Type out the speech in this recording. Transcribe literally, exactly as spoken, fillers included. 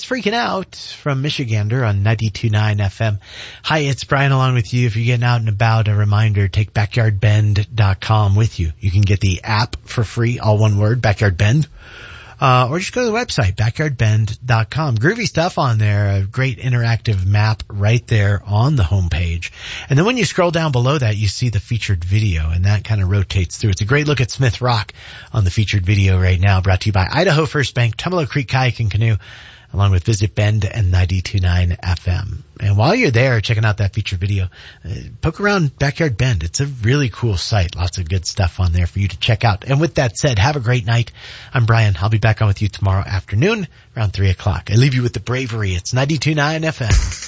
freaking out from Michigander on ninety-two point nine F M. Hi, it's Brian along with you. If you're getting out and about, a reminder, take backyard bend dot com with you. You can get the app for free, all one word, Backyard Bend. Uh, or just go to the website, backyard bend dot com. Groovy stuff on there, a great interactive map right there on the homepage. And then when you scroll down below that, you see the featured video, and that kind of rotates through. It's a great look at Smith Rock on the featured video right now, brought to you by Idaho First Bank, Tumalo Creek Kayak and Canoe, along with Visit Bend and ninety-two point nine F M. And while you're there checking out that featured video, uh, poke around Backyard Bend. It's a really cool site. Lots of good stuff on there for you to check out. And with that said, have a great night. I'm Brian. I'll be back on with you tomorrow afternoon around three o'clock. I leave you with the bravery. It's ninety-two point nine F M.